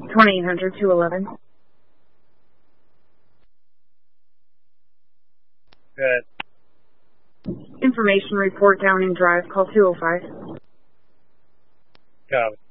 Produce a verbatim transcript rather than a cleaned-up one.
twenty-eight hundred, two eleven. Good. Information report down in drive. Call two oh five. Copy.